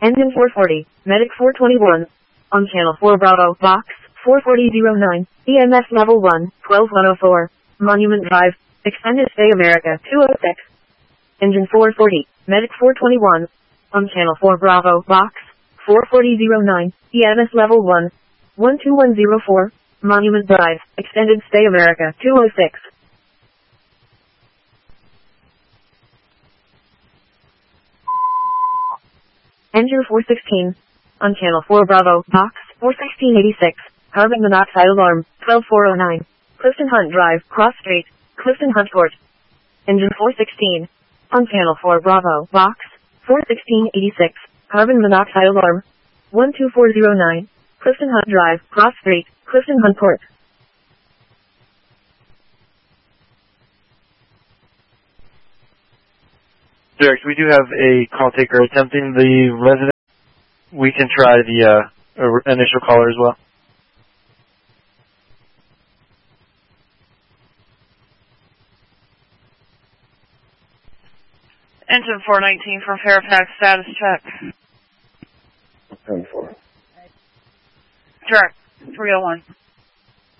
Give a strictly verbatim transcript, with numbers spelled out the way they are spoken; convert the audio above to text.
Engine four forty, Medic four twenty-one. On channel four Bravo, box four forty oh nine, E M S level one, twelve one oh four, Monument Drive, Extended Stay America two oh six. Engine four forty, Medic four twenty-one. On channel four Bravo, box four forty oh nine, E M S level one, one two one oh four, Monument Drive, Extended Stay America two oh six. Engine four sixteen. On channel four Bravo, box four sixteen eighty-six, carbon monoxide alarm, twelve four oh nine, Clifton Hunt Drive, Cross Street, Clifton Hunt Court. Engine four sixteen. On channel four Bravo, box four sixteen eighty-six, carbon monoxide alarm, one two four oh nine, Clifton Hunt Drive, Cross Street, Clifton Hunt Court. Derek, we do have a call taker attempting the resident. We can try the uh, initial caller as well. Engine four nineteen from Fairfax, status check. ten four. Direct, three oh one.